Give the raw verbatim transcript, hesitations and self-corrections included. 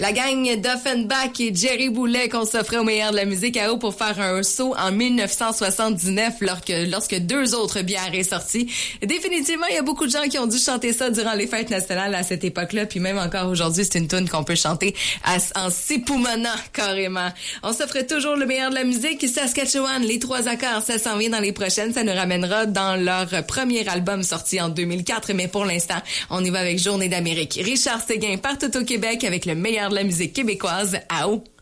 La gang d'Offenbach et Jerry Boulet qu'on s'offrait au meilleur de la musique à eau pour faire un saut en dix-neuf cent soixante-dix-neuf lorsque, lorsque deux autres bières est sorties. Définitivement, il y a beaucoup de gens qui ont dû chanter ça durant les fêtes nationales à cette époque-là, puis même encore aujourd'hui, c'est une tune qu'on peut chanter à, en s'époumonnant carrément. On s'offre toujours le meilleur de la musique. Saskatchewan, les trois accords, ça s'en vient dans les prochaines. Ça nous ramènera dans leur premier album sorti en deux mille quatre, mais pour l'instant, on y va avec Journée d'Amérique. Richard Séguin partout au Québec avec le meilleur de la musique québécoise à eau.